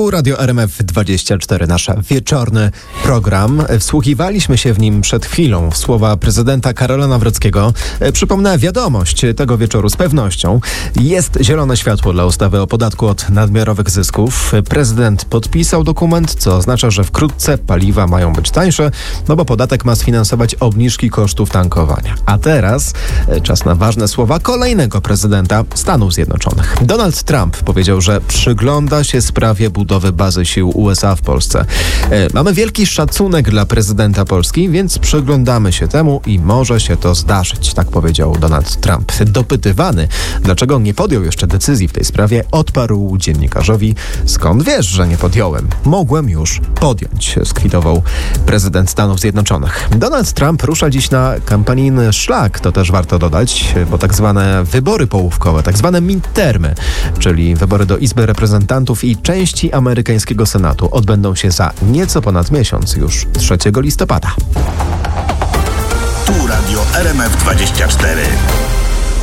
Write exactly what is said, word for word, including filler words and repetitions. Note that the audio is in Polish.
Tu Radio R M F dwadzieścia cztery, nasz wieczorny program. Wsłuchiwaliśmy się w nim przed chwilą w słowa prezydenta Karola Nawrockiego. Przypomnę, wiadomość tego wieczoru z pewnością. Jest zielone światło dla ustawy o podatku od nadmiarowych zysków. Prezydent podpisał dokument, co oznacza, że wkrótce paliwa mają być tańsze, no bo podatek ma sfinansować obniżki kosztów tankowania. A teraz czas na ważne słowa kolejnego prezydenta Stanów Zjednoczonych. Donald Trump powiedział, że przygląda się sprawie budowy bazy sił U S A w Polsce. E, mamy wielki szacunek dla prezydenta Polski, więc przyglądamy się temu i może się to zdarzyć, tak powiedział Donald Trump. Dopytywany, dlaczego nie podjął jeszcze decyzji w tej sprawie, odparł dziennikarzowi: skąd wiesz, że nie podjąłem? Mogłem już podjąć, skwitował prezydent Stanów Zjednoczonych. Donald Trump rusza dziś na kampanijny szlak, to też warto dodać, bo tak zwane wybory połówkowe, tak zwane midtermy, czyli wybory do Izby Reprezentantów i części amerykańskiego Senatu, odbędą się za nieco ponad miesiąc, już trzeciego listopada. Tu Radio R M F dwadzieścia cztery.